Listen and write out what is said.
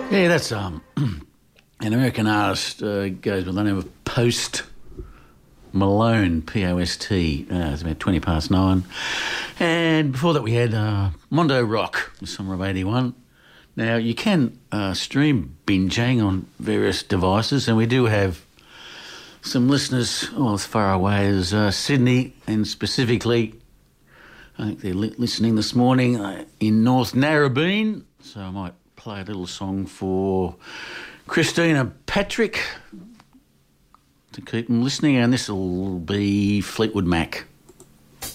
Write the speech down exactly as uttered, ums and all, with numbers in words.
Yeah, that's um, an American artist, uh, goes by the name of Post Malone, P O S T. Uh, it's about twenty past nine. And before that we had uh, Mondo Rock, the summer of eighty-one. Now, you can uh, stream Binjang on various devices, and we do have some listeners, oh, as far away as uh, Sydney, and specifically, I think they're li- listening this morning uh, in North Narrabeen. So I might play a little song for Christina Patrick to keep them listening, and this will be Fleetwood Mac.